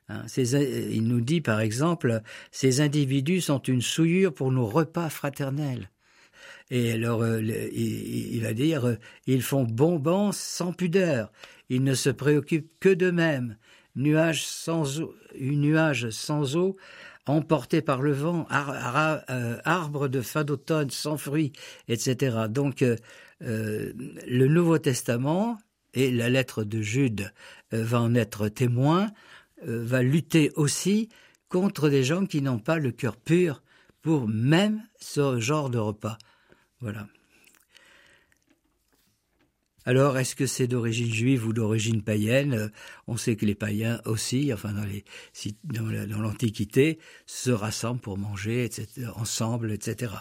Hein, il nous dit par exemple, ces individus sont une souillure pour nos repas fraternels. Et alors, il va dire, ils font bonbons sans pudeur, ils ne se préoccupent que d'eux-mêmes, nuages sans eau, emportés par le vent, arbres de fin d'automne sans fruits, etc. Donc, le Nouveau Testament, et la lettre de Jude va en être témoin, va lutter aussi contre des gens qui n'ont pas le cœur pur pour même ce genre de repas. Voilà. Alors, est-ce que c'est d'origine juive ou d'origine païenne ? On sait que les païens aussi, enfin dans l'Antiquité, se rassemblent pour manger, etc., ensemble, etc.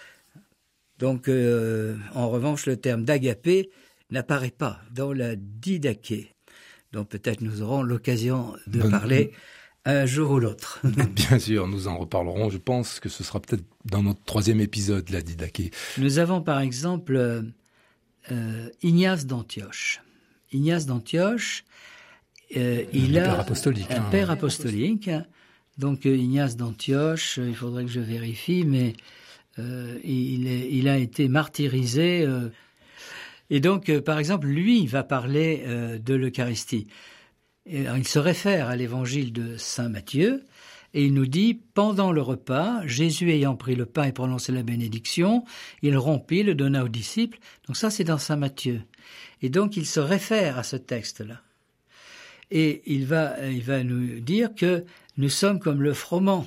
Donc, en revanche, le terme d'agapé n'apparaît pas dans la Didaché. Donc peut-être nous aurons l'occasion de parler un jour ou l'autre. Bien sûr, nous en reparlerons. Je pense que ce sera peut-être dans notre 3e épisode, la Didaché. Nous avons par exemple Ignace d'Antioche. Ignace d'Antioche, il a un père apostolique. Donc Ignace d'Antioche, il faudrait que je vérifie, mais il a été martyrisé. Et donc, par exemple, lui va parler de l'Eucharistie. Il se réfère à l'évangile de saint Matthieu et il nous dit « Pendant le repas, Jésus ayant pris le pain et prononcé la bénédiction, il rompit, le donna aux disciples. » Donc ça, c'est dans saint Matthieu. Et donc, il se réfère à ce texte-là. Et il va nous dire que nous sommes comme le froment,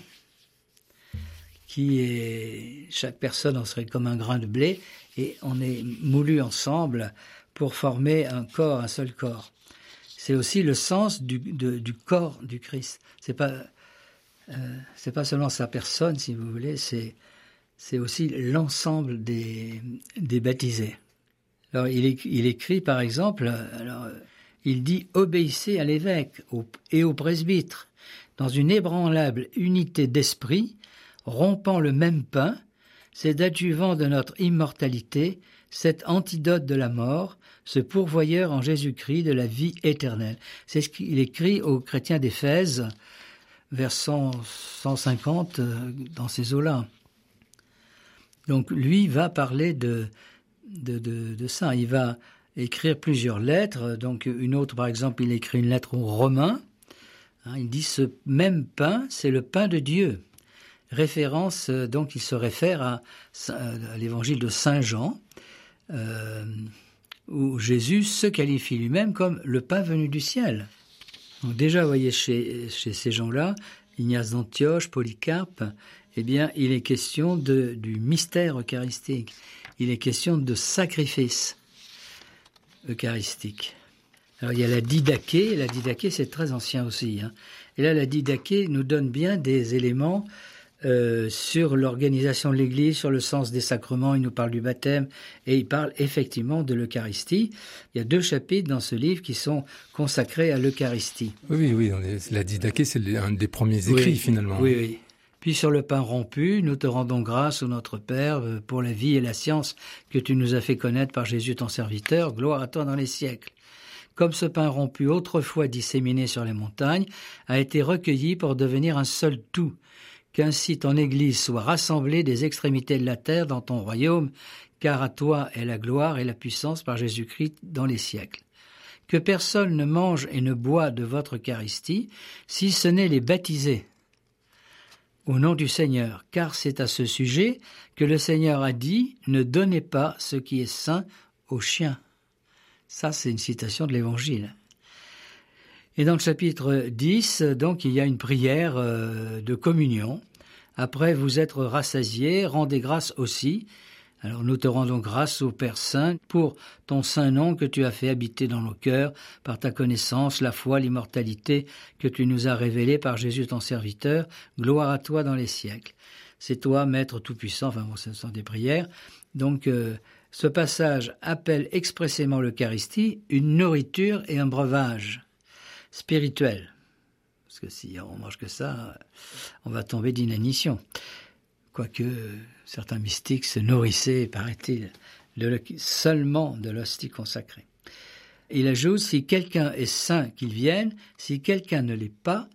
qui est, chaque personne en serait comme un grain de blé, et on est moulus ensemble pour former un corps, un seul corps. C'est aussi le sens du corps du Christ. C'est pas seulement sa personne, si vous voulez, c'est aussi l'ensemble des baptisés. Alors il écrit par exemple, il dit « Obéissez à l'évêque et au presbytre, dans une ébranlable unité d'esprit, rompant le même pain, cet adjuvant de notre immortalité, cet antidote de la mort, ce pourvoyeur en Jésus-Christ de la vie éternelle. » C'est ce qu'il écrit aux chrétiens d'Éphèse, vers 150, dans ces eaux-là. Donc lui va parler de ça. Il va écrire plusieurs lettres. Donc une autre, par exemple, il écrit une lettre aux Romains. Il dit « Ce même pain, c'est le pain de Dieu ». Référence, donc il se réfère à l'évangile de Saint Jean, où Jésus se qualifie lui-même comme le pain venu du ciel. Donc déjà, vous voyez, chez ces gens-là, Ignace d'Antioche, Polycarpe, eh bien, il est question du mystère eucharistique. Il est question de sacrifice eucharistique. Alors, il y a la Didaché. La Didaché, c'est très ancien aussi. Et là, la Didaché nous donne bien des éléments sur l'organisation de l'Église, sur le sens des sacrements. Il nous parle du baptême et il parle effectivement de l'Eucharistie. Il y a 2 chapitres dans ce livre qui sont consacrés à l'Eucharistie. Oui, la Didaché, c'est un des premiers écrits finalement. Oui. Puis sur le pain rompu, nous te rendons grâce, ô notre Père, pour la vie et la science que tu nous as fait connaître par Jésus ton serviteur. Gloire à toi dans les siècles. Comme ce pain rompu, autrefois disséminé sur les montagnes, a été recueilli pour devenir un seul tout, qu'ainsi ton Église soit rassemblée des extrémités de la terre dans ton royaume, car à toi est la gloire et la puissance par Jésus-Christ dans les siècles. Que personne ne mange et ne boit de votre Eucharistie, si ce n'est les baptisés, au nom du Seigneur, car c'est à ce sujet que le Seigneur a dit « Ne donnez pas ce qui est saint aux chiens ». Ça, c'est une citation de l'Évangile. Et dans le chapitre 10, donc, il y a une prière de communion. Après vous être rassasiés, rendez grâce aussi. Alors nous te rendons grâce au Père Saint pour ton saint nom que tu as fait habiter dans nos cœurs par ta connaissance, la foi, l'immortalité que tu nous as révélée par Jésus ton serviteur. Gloire à toi dans les siècles. C'est toi, Maître tout-puissant. Enfin bon, ce sont des prières. Donc ce passage appelle expressément l'Eucharistie une nourriture et un breuvage spirituel. Parce que si on mange que ça, on va tomber d'inanition. Quoique certains mystiques se nourrissaient, paraît-il, seulement de l'hostie consacrée. Il ajoute, si quelqu'un est saint, qu'il vienne, si quelqu'un ne l'est pas,